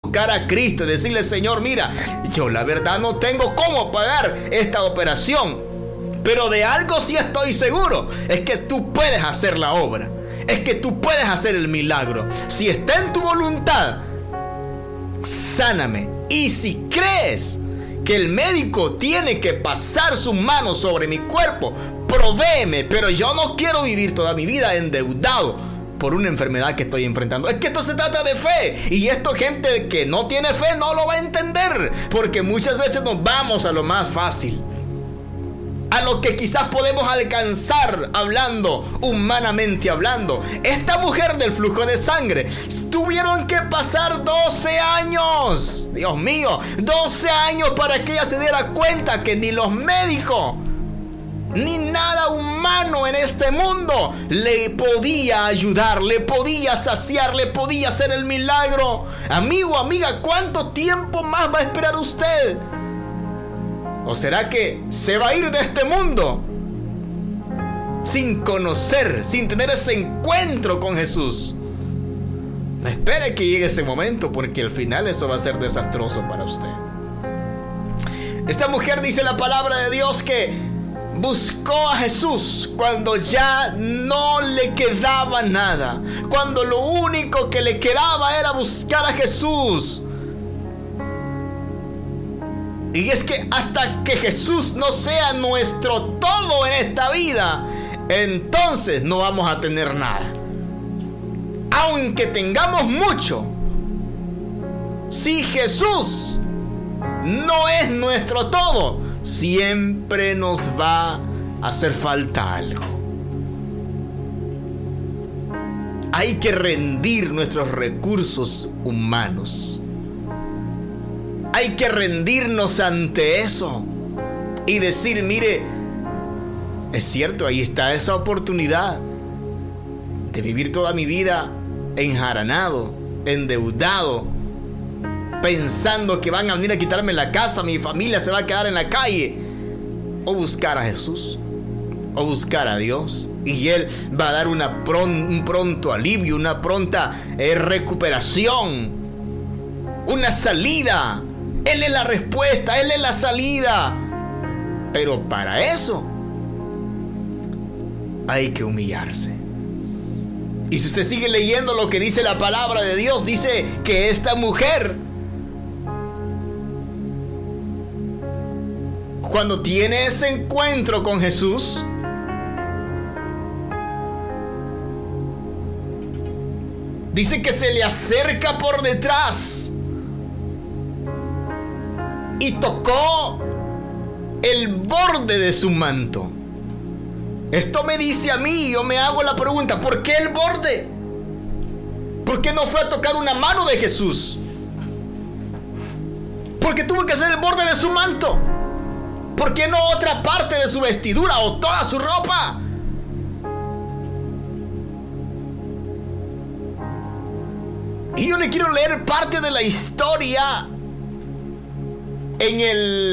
buscar a Cristo y decirle: Señor, mira, yo la verdad no tengo cómo pagar esta operación, pero de algo sí estoy seguro, es que tú puedes hacer la obra, es que tú puedes hacer el milagro. Si está en tu voluntad, sáname. Y si crees que el médico tiene que pasar sus manos sobre mi cuerpo, provéeme, pero yo no quiero vivir toda mi vida endeudado por una enfermedad que estoy enfrentando. Es que esto se trata de fe, y esto, gente que no tiene fe no lo va a entender, porque muchas veces nos vamos a lo más fácil, a lo que quizás podemos alcanzar hablando, humanamente hablando. Esta mujer del flujo de sangre tuvieron que pasar 12 años. Dios mío, 12 años para que ella se diera cuenta que ni los médicos ni nada humano en este mundo le podía ayudar, le podía saciar, le podía hacer el milagro. Amigo, amiga, ¿cuánto tiempo más va a esperar usted? ¿O será que se va a ir de este mundo sin conocer, sin tener ese encuentro con Jesús? No espere que llegue ese momento, porque al final eso va a ser desastroso para usted. Esta mujer, dice la palabra de Dios, que buscó a Jesús cuando ya no le quedaba nada, cuando lo único que le quedaba era buscar a Jesús. Y es que hasta que Jesús no sea nuestro todo en esta vida, entonces no vamos a tener nada. Aunque tengamos mucho, si Jesús no es nuestro todo, siempre nos va a hacer falta algo. Hay que rendir nuestros recursos humanos. Hay que rendirnos ante eso y decir: mire, es cierto, ahí está esa oportunidad de vivir toda mi vida enjaranado, endeudado, pensando que van a venir a quitarme la casa, mi familia se va a quedar en la calle. O buscar a Jesús, o buscar a Dios, y Él va a dar un pronto alivio, una pronta recuperación, una salida. Él es la respuesta, Él es la salida. Pero para eso hay que humillarse. Y si usted sigue leyendo lo que dice la palabra de Dios, dice que esta mujer, cuando tiene ese encuentro con Jesús, dice que se le acerca por detrás y tocó el borde de su manto. Esto me dice a mí, yo me hago la pregunta: ¿por qué el borde? ¿Por qué no fue a tocar una mano de Jesús? ¿Por qué tuvo que hacer el borde de su manto? ¿Por qué no otra parte de su vestidura o toda su ropa? Y yo le quiero leer parte de la historia en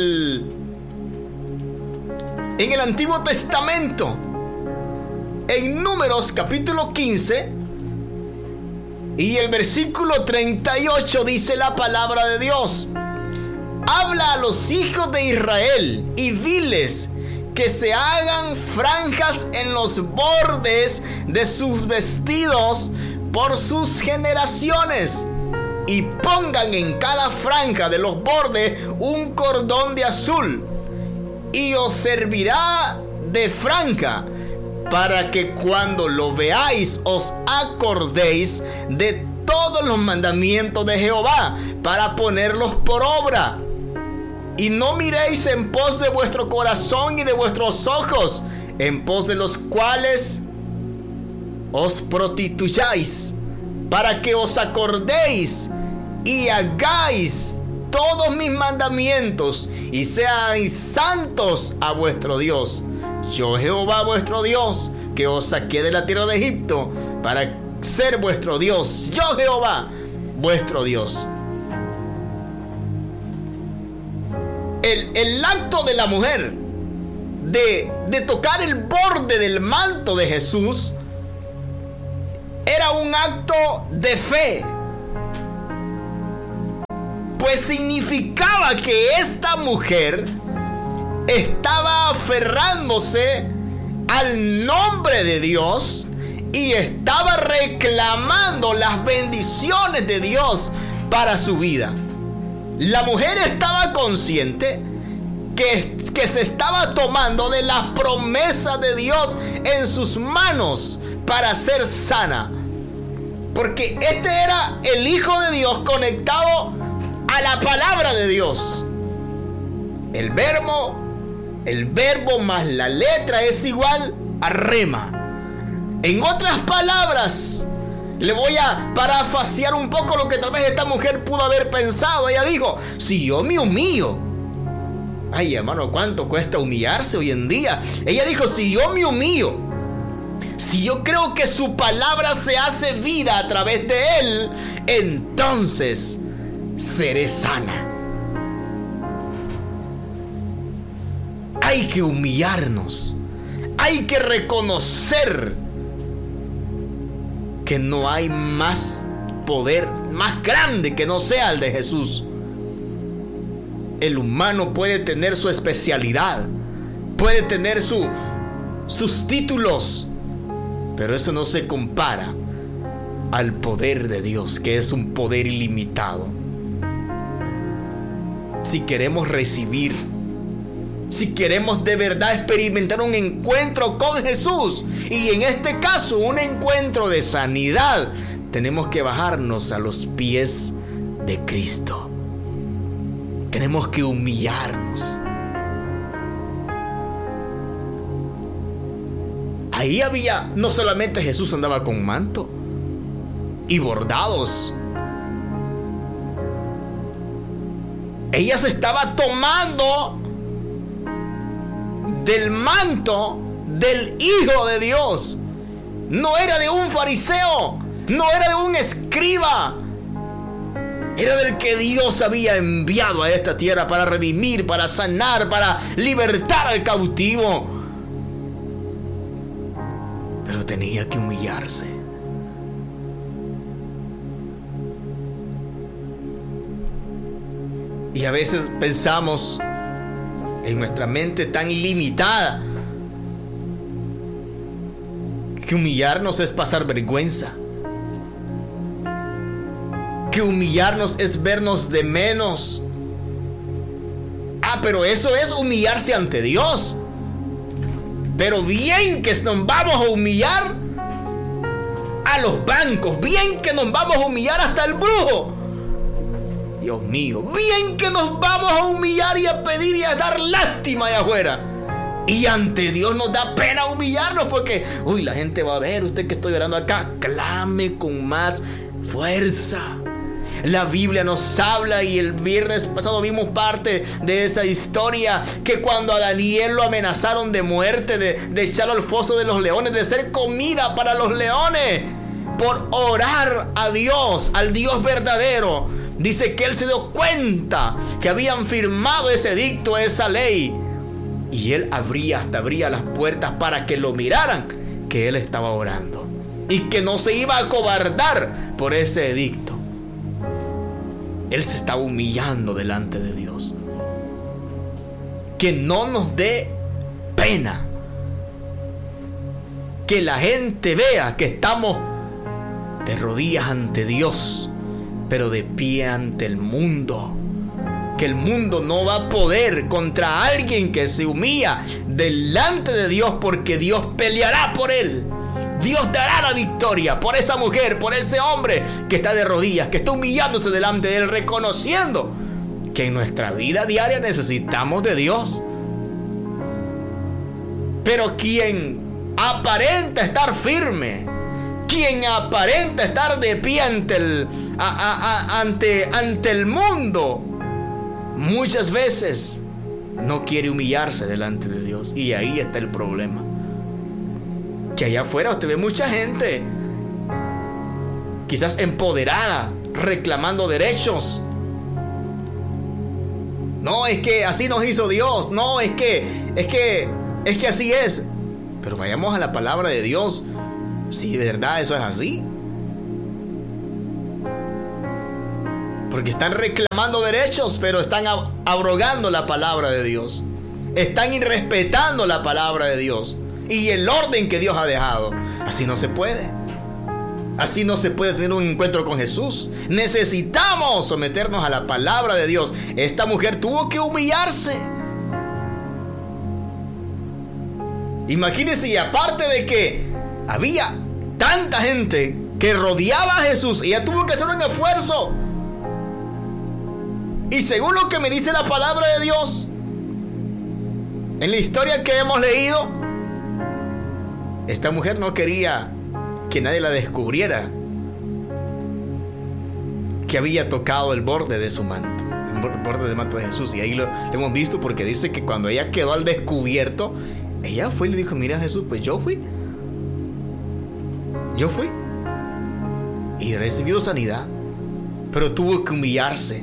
el Antiguo Testamento, en Números capítulo 15 y el versículo 38. Dice la palabra de Dios: habla a los hijos de Israel y diles que se hagan franjas en los bordes de sus vestidos por sus generaciones, y pongan en cada franja de los bordes un cordón de azul, y os servirá de franja, para que cuando lo veáis os acordéis de todos los mandamientos de Jehová, para ponerlos por obra. Y no miréis en pos de vuestro corazón y de vuestros ojos, en pos de los cuales os prostituyáis, para que os acordéis y hagáis todos mis mandamientos y seáis santos a vuestro Dios. Yo, Jehová vuestro Dios, que os saqué de la tierra de Egipto para ser vuestro Dios. Yo, Jehová vuestro Dios. El acto de la mujer de tocar el borde del manto de Jesús era un acto de fe. pues significaba que esta mujer estaba aferrándose al nombre de Dios y estaba reclamando las bendiciones de Dios para su vida. La mujer estaba consciente que se estaba tomando de las promesas de Dios en sus manos para ser sana, porque este era el Hijo de Dios conectado a la palabra de Dios. El verbo más la letra es igual a rema. En otras palabras, le voy a parafrasear un poco lo que tal vez esta mujer pudo haber pensado. Ella dijo: si yo me humillo. Ay, hermano, ¿cuánto cuesta humillarse hoy en día? Ella dijo: si yo me humillo, si yo creo que su palabra se hace vida a través de él, entonces seré sana. Hay que humillarnos. Hay que reconocer que no hay más poder más grande que no sea el de Jesús. El humano puede tener su especialidad, puede tener sus títulos, pero eso no se compara al poder de Dios, que es un poder ilimitado. Si queremos recibir, si queremos de verdad experimentar un encuentro con Jesús, y en este caso un encuentro de sanidad, tenemos que bajarnos a los pies de Cristo. Tenemos que humillarnos. Ahí había, no solamente Jesús andaba con manto y bordados. Ella se estaba tomando del manto del Hijo de Dios. No era de un fariseo, no era de un escriba. Era del que Dios había enviado a esta tierra para redimir, para sanar, para libertar al cautivo. Pero tenía que humillarse. Y a veces pensamos en nuestra mente tan limitada que humillarnos es pasar vergüenza, que humillarnos es vernos de menos. Pero eso es humillarse ante Dios. Pero bien que nos vamos a humillar a los bancos, bien que nos vamos a humillar hasta el brujo. Dios mío, bien que nos vamos a humillar y a pedir y a dar lástima allá afuera. Y ante Dios nos da pena humillarnos porque, la gente va a ver, usted que estoy orando acá, clame con más fuerza. La Biblia nos habla, y el viernes pasado vimos parte de esa historia, que cuando a Daniel lo amenazaron de muerte, de echarlo al foso de los leones, de ser comida para los leones, por orar a Dios, al Dios verdadero, dice que él se dio cuenta que habían firmado ese edicto, esa ley, y él abría las puertas para que lo miraran, que él estaba orando y que no se iba a acobardar por ese edicto. Él se estaba humillando delante de Dios. Que no nos dé pena que la gente vea que estamos de rodillas ante Dios, pero de pie ante el mundo. Que el mundo no va a poder contra alguien que se humilla delante de Dios, porque Dios peleará por él. Dios dará la victoria por esa mujer, por ese hombre que está de rodillas, que está humillándose delante de él, reconociendo que en nuestra vida diaria necesitamos de Dios. Pero quien aparenta estar firme, quien aparenta estar de pie ante el mundo, muchas veces no quiere humillarse delante de Dios. Y ahí está el problema. Que allá afuera usted ve mucha gente, quizás empoderada, reclamando derechos. No, es que así nos hizo Dios. No, es que así es. Pero vayamos a la palabra de Dios, si de verdad eso es así. Porque están reclamando derechos, pero están abrogando la palabra de Dios. Están irrespetando la palabra de Dios y el orden que Dios ha dejado. Así no se puede. Así no se puede tener un encuentro con Jesús. Necesitamos someternos a la palabra de Dios. Esta mujer tuvo que humillarse. Imagínense, y aparte de que había tanta gente que rodeaba a Jesús, ella tuvo que hacer un esfuerzo. Y según lo que me dice la palabra de Dios, en la historia que hemos leído, esta mujer no quería que nadie la descubriera que había tocado el borde de su manto, el borde del manto de Jesús. Y ahí lo hemos visto, porque dice que cuando ella quedó al descubierto, ella fue y le dijo: mira, Jesús, pues yo fui y he recibido sanidad, pero tuvo que humillarse.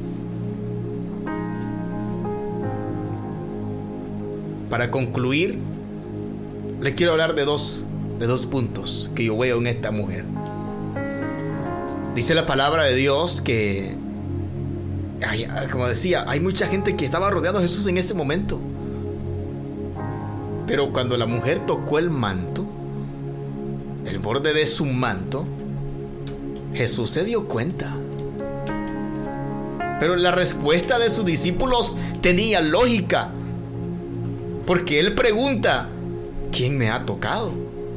Para concluir, les quiero hablar de dos puntos que yo veo en esta mujer. Dice la palabra de Dios que, como decía, hay mucha gente que estaba rodeando a Jesús en este momento. Pero cuando la mujer tocó el manto, el borde de su manto, Jesús se dio cuenta. Pero la respuesta de sus discípulos tenía lógica, porque él pregunta: ¿quién me ha tocado?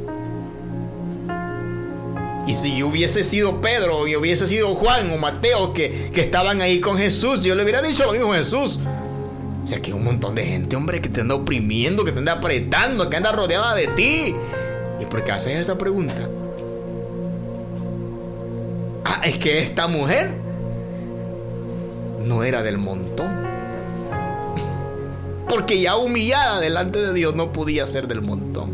Y si yo hubiese sido Pedro, o yo hubiese sido Juan o Mateo, que estaban ahí con Jesús, yo le hubiera dicho lo mismo a Jesús. O sea, que hay un montón de gente, hombre, que te anda oprimiendo, que te anda apretando, que anda rodeada de ti. ¿Y por qué haces esa pregunta? Es que esta mujer no era del montón. Porque ya humillada delante de Dios no podía ser del montón.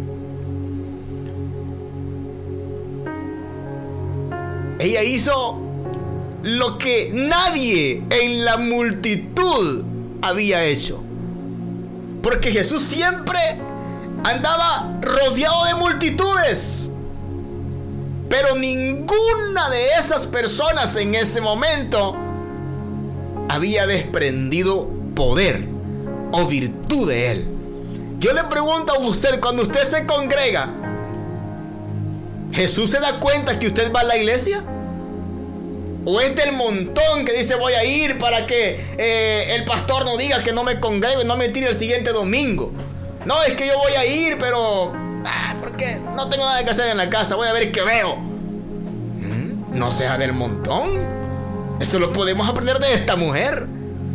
Ella hizo lo que nadie en la multitud había hecho. Porque Jesús siempre andaba rodeado de multitudes. Pero ninguna de esas personas en ese momento había desprendido poder o virtud de él. Yo le pregunto a usted, cuando usted se congrega, ¿Jesús se da cuenta que usted va a la iglesia? ¿O es del montón que dice voy a ir para que el pastor no diga que no me congrego y no me tire el siguiente domingo? No, es que yo voy a ir, pero porque no tengo nada que hacer en la casa, voy a ver qué veo. No sea del montón. Esto lo podemos aprender de esta mujer.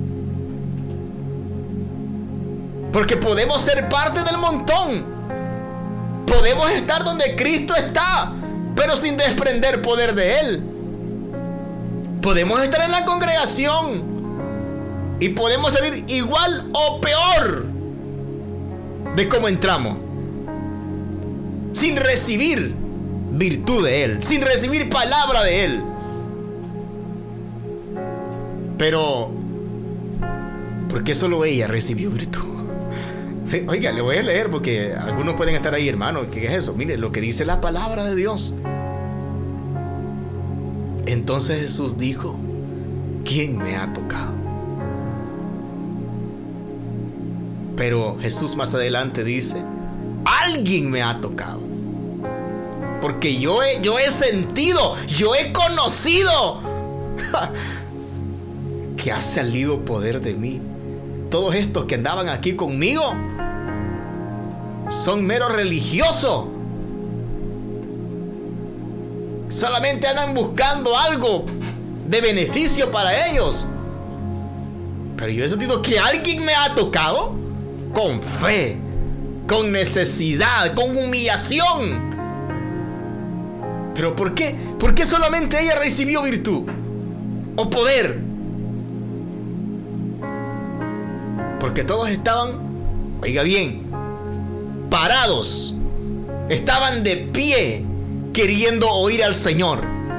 Porque podemos ser parte del montón. Podemos estar donde Cristo está, pero sin desprender poder de Él. Podemos estar en la congregación y podemos salir igual o peor de cómo entramos, sin recibir virtud de Él, sin recibir palabra de Él. Pero ¿por qué solo ella recibió virtud? Oiga, le voy a leer porque algunos pueden estar ahí, hermano. ¿Qué es eso? Mire lo que dice la palabra de Dios. Entonces Jesús dijo: ¿quién me ha tocado? Pero Jesús más adelante dice: alguien me ha tocado. Porque yo he sentido, yo he conocido que ha salido poder de mí. Todos estos que andaban aquí conmigo son meros religiosos. Solamente andan buscando algo de beneficio para ellos. Pero yo he sentido que alguien me ha tocado con fe, con necesidad, con humillación. ¿Pero por qué? ¿Por qué solamente ella recibió virtud o poder? Porque todos estaban, oiga bien, parados. Estaban de pie queriendo oír al Señor.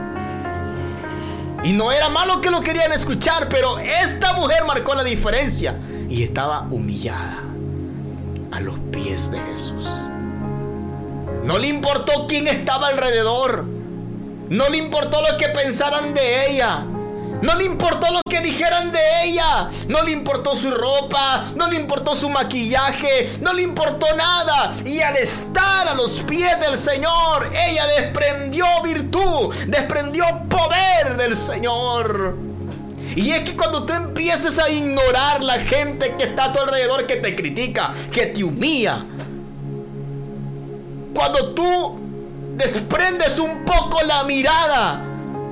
Y no era malo que lo querían escuchar, pero esta mujer marcó la diferencia y estaba humillada a los pies de Jesús. No le importó quién estaba alrededor. No le importó lo que pensaran de ella. No le importó lo que dijeran de ella. No le importó su ropa. No le importó su maquillaje. No le importó nada. Y al estar a los pies del Señor, ella desprendió virtud. Desprendió poder del Señor. Y es que cuando tú empieces a ignorar la gente que está a tu alrededor, que te critica, que te humilla, cuando tú desprendes un poco la mirada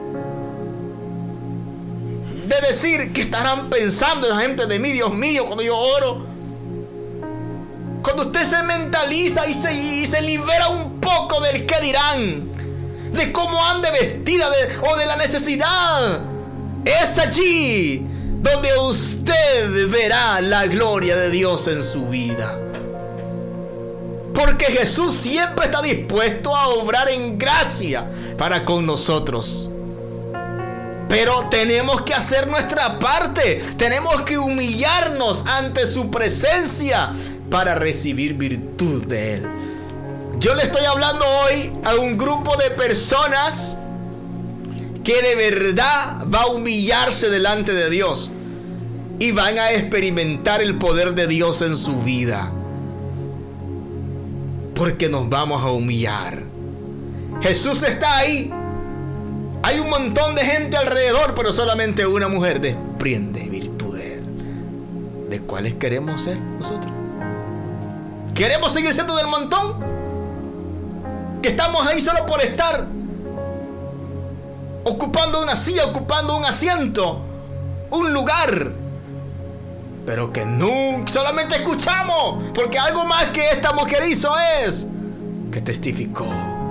de decir, ¿qué estarán pensando la gente de mí, Dios mío, cuando yo oro? Cuando usted se mentaliza y se libera un poco del qué dirán, de cómo ande vestida o de la necesidad, es allí donde usted verá la gloria de Dios en su vida. Porque Jesús siempre está dispuesto a obrar en gracia para con nosotros. Pero tenemos que hacer nuestra parte. Tenemos que humillarnos ante su presencia para recibir virtud de Él. Yo le estoy hablando hoy a un grupo de personas que de verdad va a humillarse delante de Dios y van a experimentar el poder de Dios en su vida. Porque nos vamos a humillar. Jesús está ahí. Hay un montón de gente alrededor, pero solamente una mujer desprende virtud de Él. ¿De cuáles queremos ser nosotros? ¿Queremos seguir siendo del montón? Que estamos ahí solo por estar, ocupando una silla, ocupando un asiento, un lugar, pero que nunca solamente escuchamos, porque algo más que esta mujer hizo es que testificó.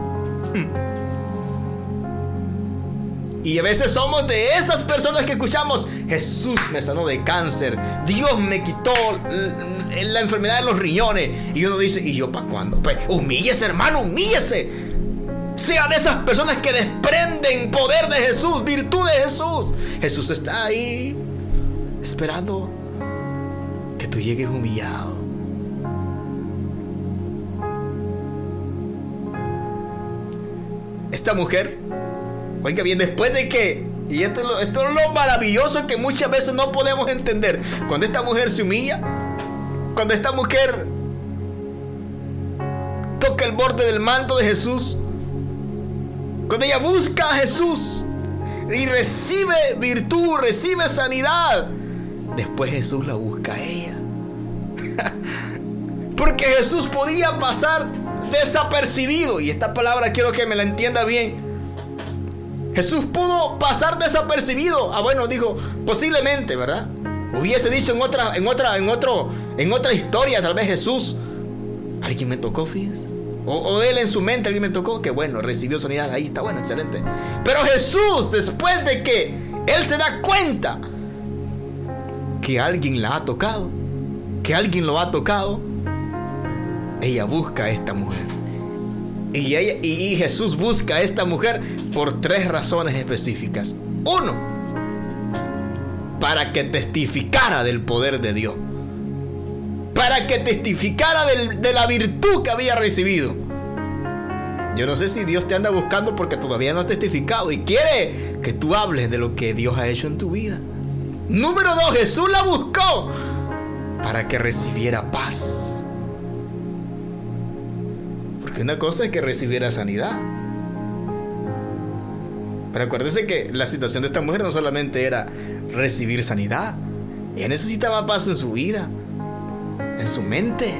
Y a veces somos de esas personas que escuchamos: Jesús me sanó de cáncer, Dios me quitó la enfermedad de los riñones. Y uno dice: ¿y yo para cuándo? Pues humíllese, hermano, humíllese. Sea de esas personas que desprenden poder de Jesús, virtud de Jesús. Jesús está ahí esperando que tú llegues humillado. Esta mujer, oiga bien, después de que, y esto es lo maravilloso que muchas veces no podemos entender, cuando esta mujer se humilla, cuando esta mujer toca el borde del manto de Jesús, cuando ella busca a Jesús y recibe virtud, recibe sanidad, después Jesús la busca a ella. Porque Jesús podía pasar desapercibido, y esta palabra quiero que me la entienda bien. Jesús pudo pasar desapercibido. Bueno, dijo, posiblemente, ¿verdad? Hubiese dicho en otra historia, tal vez Jesús, alguien me tocó, fíjense. O él en su mente, alguien me tocó, que bueno, recibió sanidad, ahí está, bueno, excelente. Pero Jesús, después de que él se da cuenta que alguien la ha tocado, que alguien lo ha tocado, ella busca a esta mujer. Y Jesús busca a esta mujer por 3 razones específicas. 1, para que testificara del poder de Dios, para que testificara de la virtud que había recibido. Yo no sé si Dios te anda buscando porque todavía no has testificado y quiere que tú hables de lo que Dios ha hecho en tu vida. Número 2, Jesús la buscó para que recibiera paz. Porque una cosa es que recibiera sanidad, pero acuérdese que la situación de esta mujer no solamente era recibir sanidad, ella necesitaba paz en su vida, en su mente.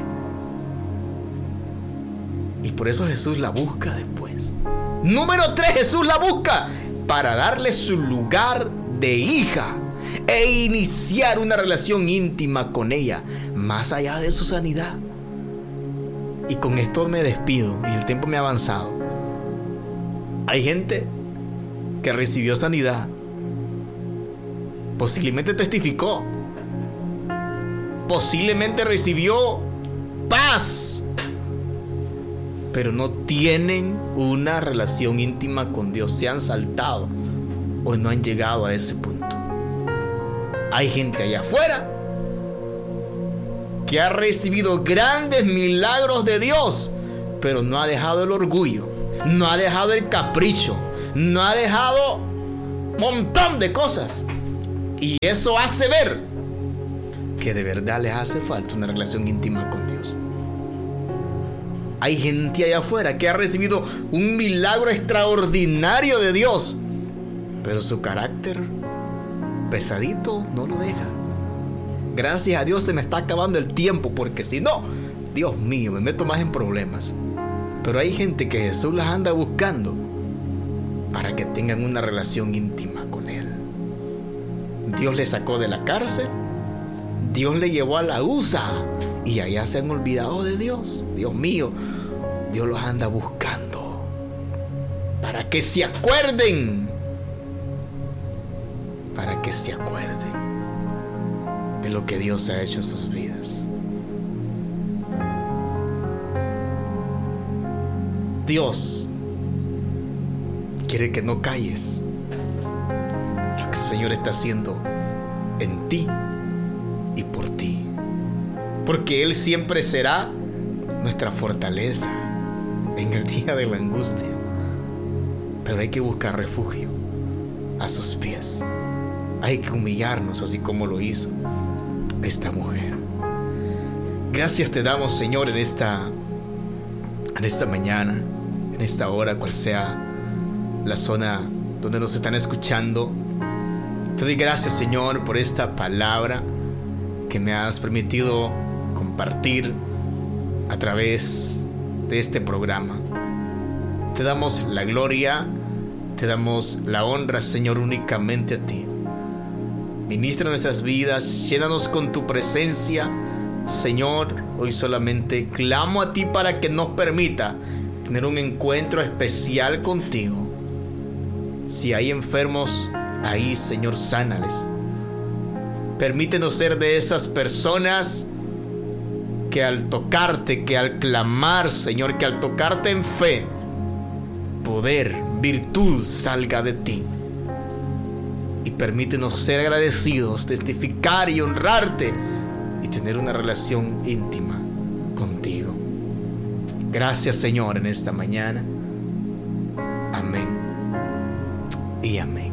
Y por eso Jesús la busca después. Número 3, Jesús la busca para darle su lugar de hija e iniciar una relación íntima con ella, más allá de su sanidad. Y con esto me despido, y el tiempo me ha avanzado. Hay gente que recibió sanidad, posiblemente testificó, posiblemente recibió paz, pero no tienen una relación íntima con Dios. Se han saltado o no han llegado a ese punto. Hay gente allá afuera que ha recibido grandes milagros de Dios, pero no ha dejado el orgullo, no ha dejado el capricho, no ha dejado montón de cosas. Y eso hace ver que de verdad les hace falta una relación íntima con Dios. Hay gente allá afuera que ha recibido un milagro extraordinario de Dios, pero su carácter pesadito no lo deja. Gracias a Dios se me está acabando el tiempo, porque si no, Dios mío, me meto más en problemas. Pero hay gente que Jesús las anda buscando para que tengan una relación íntima con Él. Dios le sacó de la cárcel, Dios le llevó a la USA y allá se han olvidado de Dios. Dios mío, Dios los anda buscando para que se acuerden, para que se acuerden de lo que Dios ha hecho en sus vidas. Dios quiere que no calles lo que el Señor está haciendo en ti y por ti, porque Él siempre será nuestra fortaleza en el día de la angustia. Pero hay que buscar refugio a sus pies. Hay que humillarnos así como lo hizo esta mujer. Gracias te damos, Señor, en esta mañana, en esta hora, cual sea la zona donde nos están escuchando. Te doy gracias, Señor, por esta palabra que me has permitido compartir a través de este programa. Te damos la gloria, te damos la honra, Señor, únicamente a ti. Ministra nuestras vidas, llénanos con tu presencia, Señor. Hoy solamente clamo a ti para que nos permita tener un encuentro especial contigo. Si hay enfermos ahí, Señor, sánales. Permítenos ser de esas personas que al tocarte, que al clamar, Señor, que al tocarte en fe, poder, virtud salga de ti. Y permítenos ser agradecidos, testificar y honrarte y tener una relación íntima contigo. Gracias, Señor, en esta mañana. Amén y amén.